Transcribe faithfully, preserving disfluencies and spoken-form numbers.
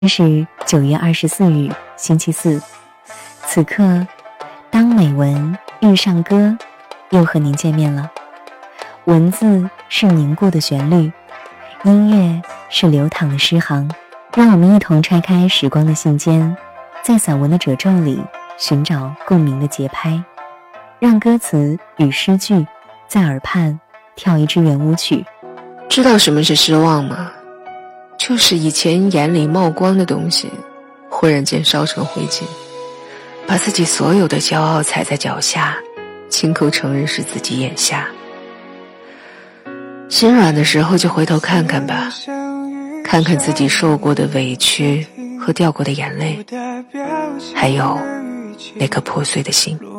是九月二十四日星期四，此刻当美文遇上歌又和您见面了。文字是凝固的旋律，音乐是流淌的诗行，让我们一同拆开时光的信笺，在散文的褶皱里寻找共鸣的节拍，让歌词与诗句在耳畔跳一支圆舞曲。 知道什么是失望吗？就是以前眼里冒光的东西忽然间烧成灰烬，把自己所有的骄傲踩在脚下，亲口承认是自己眼瞎。心软的时候就回头看看吧，看看自己受过的委屈和掉过的眼泪，还有那颗破碎的心。